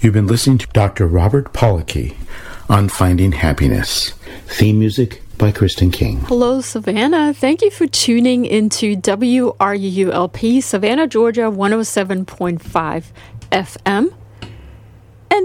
You've been listening to Dr. Robert Pollocky on Finding Happiness. Theme music by Kristen King. Hello, Savannah. Thank you for tuning into WRUULP, Savannah, Georgia, 107.5 FM. And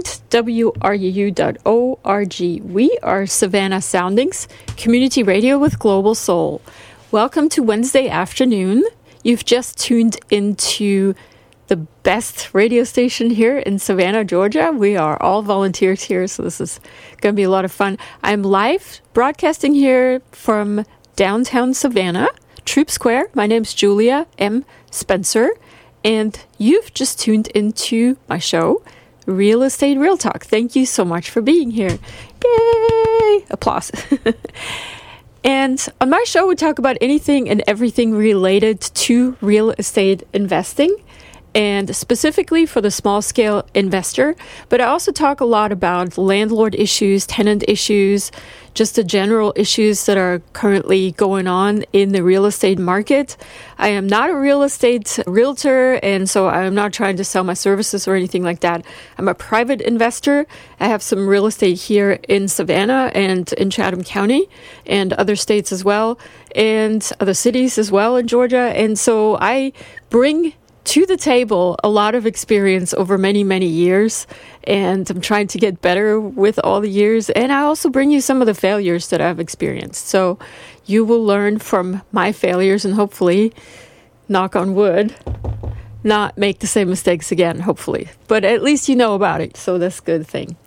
WRUU.org. We are Savannah Soundings, community radio with global soul. Welcome to Wednesday afternoon. You've just tuned into the best radio station here in Savannah, Georgia. We are all volunteers here, so this is going to be a lot of fun. I'm live broadcasting here from downtown Savannah, Troop Square. My name's Julia M. Spencer, and you've just tuned into my show, Real Estate Real Talk. Thank you so much for being here. Yay! Applause. And on my show, we talk about anything and everything related to real estate investing, and specifically for the small-scale investor. But I also talk a lot about landlord issues, tenant issues, just the general issues that are currently going on in the real estate market. I am not a real estate realtor, and so I'm not trying to sell my services or anything like that. I'm a private investor. I have some real estate here in Savannah and in Chatham County and other states as well, and other cities as well in Georgia. And so I bring to the table a lot of experience over many, many years, and I'm trying to get better with all the years. And I also bring you some of the failures that I've experienced. So you will learn from my failures and hopefully, knock on wood, not make the same mistakes again, hopefully. But at least you know about it, so that's a good thing.